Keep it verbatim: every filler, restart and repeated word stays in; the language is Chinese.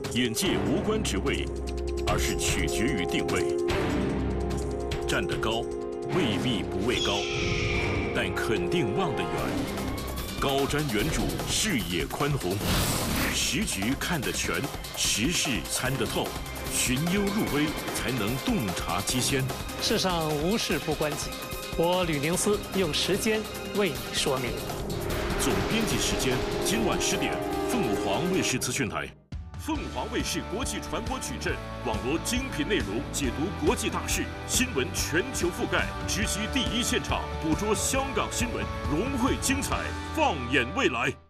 眼界无关职位，而是取决于定位。站得高，未必不畏高，但肯定望得远。高瞻远瞩，视野宽宏，时局看得全，时事参得透，寻幽入微，才能洞察机先。 世上无事不关己，我吕宁思用时间为你说明。 总编辑时间，今晚十点，凤凰卫视资讯台。凤凰卫视国际传播矩阵，网罗精品内容，解读国际大事，新闻全球覆盖，直击第一现场，捕捉香港新闻，融汇精彩，放眼未来。